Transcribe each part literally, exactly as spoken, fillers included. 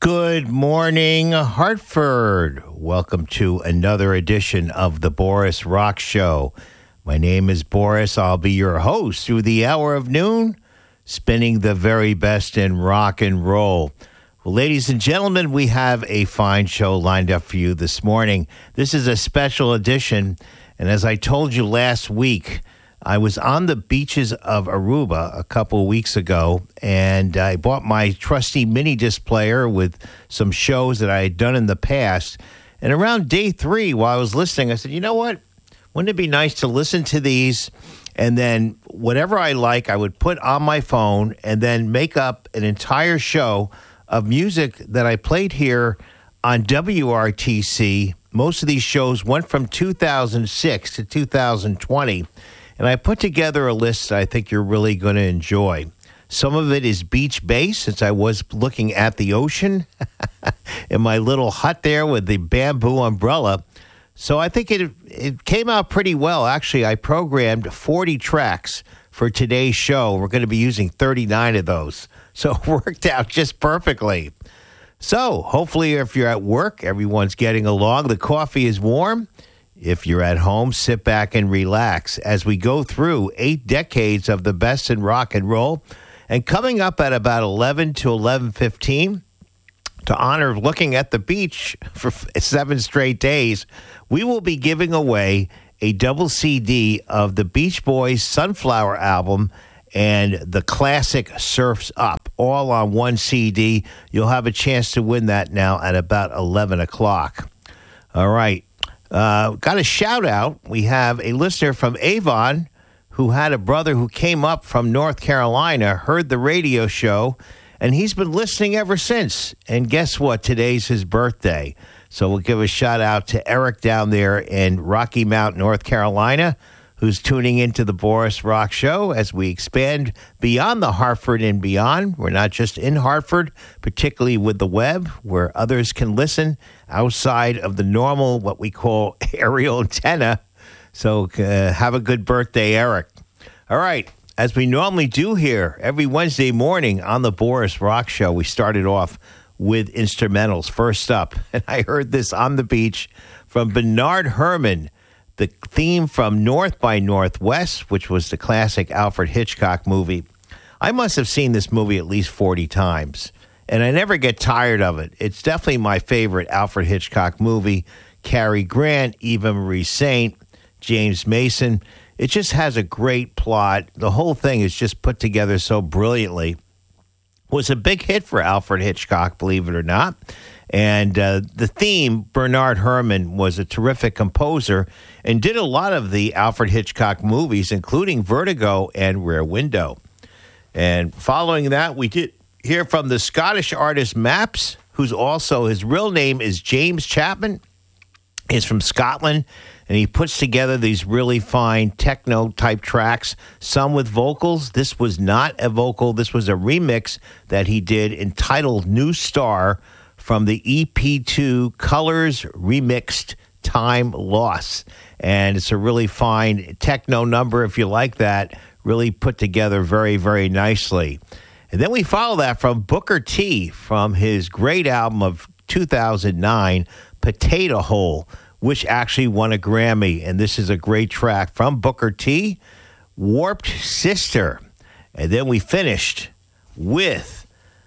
Good morning, Hartford. Welcome to another edition of the Boris Rock Show. My name is Boris. I'll be your host through the hour of noon, spinning the very best in rock and roll. Well, ladies and gentlemen, we have a fine show lined up for you this morning. This is a special edition, and as I told you last week, I was on the beaches of Aruba a couple of weeks ago, and I bought my trusty mini disc player with some shows that I had done in the past. And around day three, while I was listening, I said, you know what? Wouldn't it be nice to listen to these? And then whatever I like, I would put on my phone and then make up an entire show of music that I played here on W R T C. Most of these shows went from two thousand six to two thousand twenty. And I put together a list that I think you're really going to enjoy. Some of it is beach-based, since I was looking at the ocean in my little hut there with the bamboo umbrella. So I think it it came out pretty well. Actually, I programmed forty tracks for today's show. We're going to be using thirty-nine of those. So it worked out just perfectly. So hopefully if you're at work, everyone's getting along. The coffee is warm. If you're at home, sit back and relax as we go through eight decades of the best in rock and roll. And coming up at about eleven to eleven fifteen, to honor looking at the beach for seven straight days, we will be giving away a double C D of the Beach Boys Sunflower album and the classic Surf's Up, all on one C D. You'll have a chance to win that now at about eleven o'clock. All right. Uh, got a shout out. We have a listener from Avon who had a brother who came up from North Carolina, heard the radio show, and he's been listening ever since. And guess what? Today's his birthday. So we'll give a shout out to Eric down there in Rocky Mount, North Carolina, who's tuning into the Boris Rock Show as we expand beyond the Hartford and beyond. We're not just in Hartford, particularly with the web, where others can listen outside of the normal, what we call aerial antenna. So uh, have a good birthday, Eric. All right, as we normally do here every Wednesday morning on the Boris Rock Show, we started off with instrumentals. First up, and I heard this on the beach from Bernard Herrmann, the theme from North by Northwest, which was the classic Alfred Hitchcock movie. I must have seen this movie at least forty times, and I never get tired of it. It's definitely my favorite Alfred Hitchcock movie. Cary Grant, Eva Marie Saint, James Mason. It just has a great plot. The whole thing is just put together so brilliantly. It was a big hit for Alfred Hitchcock, believe it or not. And uh, the theme, Bernard Herrmann was a terrific composer and did a lot of the Alfred Hitchcock movies, including Vertigo and Rear Window. And following that, we did hear from the Scottish artist Maps, who's also, his real name is James Chapman. He's from Scotland, and he puts together these really fine techno-type tracks, some with vocals. This was not a vocal. This was a remix that he did entitled New Star, from the E P two Colors Remixed Time Loss. And it's a really fine techno number, if you like that, really put together very, very nicely. And then we follow that from Booker T from his great album of two thousand nine, Potato Hole, which actually won a Grammy. And this is a great track from Booker T, Warped Sister. And then we finished with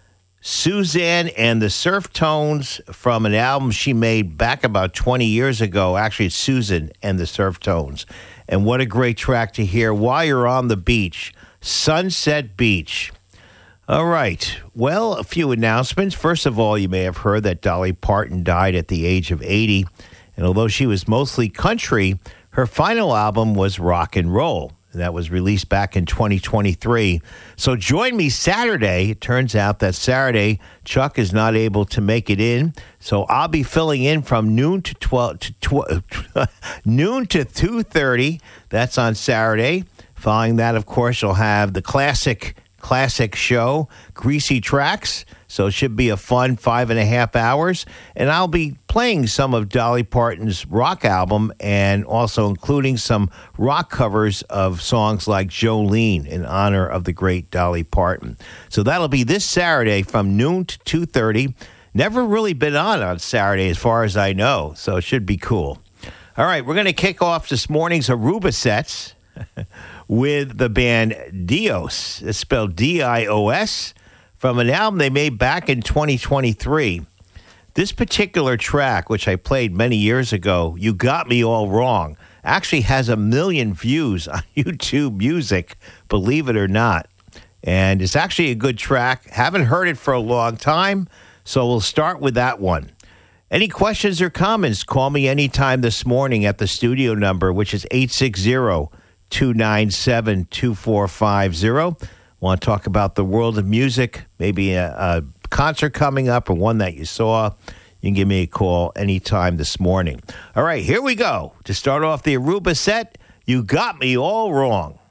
Suzanne and the Surf Tones from an album she made back about twenty years ago. Actually, it's Susan and the Surf Tones. And what a great track to hear while you're on the beach. Sunset Beach. All right. Well, a few announcements. First of all, you may have heard that Dolly Parton died at the age of eighty. And although she was mostly country, her final album was rock and roll. That was released back in twenty twenty-three. So join me Saturday. It turns out that Saturday, Chuck is not able to make it in. So I'll be filling in from noon to twelve to twelve, noon to two thirty. That's on Saturday. Following that, of course, you'll have the classic classic show, Greasy Tracks. So it should be a fun five and a half hours. And I'll be playing some of Dolly Parton's rock album and also including some rock covers of songs like Jolene in honor of the great Dolly Parton. So that'll be this Saturday from noon to two thirty. Never really been on on Saturday as far as I know, so it should be cool. All right, we're going to kick off this morning's Aruba sets with the band Dios. It's spelled D I O S, from an album they made back in twenty twenty-three. This particular track, which I played many years ago, You Got Me All Wrong, actually has a million views on YouTube Music, believe it or not. And it's actually a good track. Haven't heard it for a long time, so we'll start with that one. Any questions or comments, call me anytime this morning at the studio number, which is eight six zero, two nine seven, two four five zero. Want to talk about the world of music, maybe a, a concert coming up or one that you saw, you can give me a call anytime this morning. All right, here we go. To start off the Aruba set, You Got Me All Wrong.